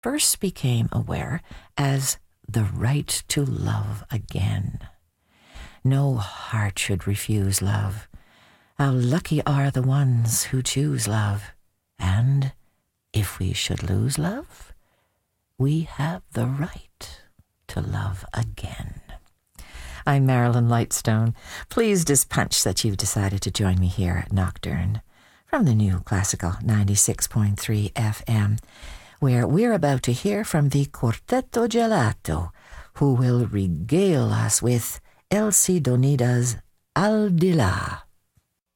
first became aware as the right to love again. No heart should refuse love. How lucky are the ones who choose love. And if we should lose love, we have the right to love again. I'm Marilyn Lightstone, pleased as punch that you've decided to join me here at Nocturne from the new Classical 96.3 FM, where we're about to hear from the Quartetto Gelato, who will regale us with Elsie Donida's Al Di Là.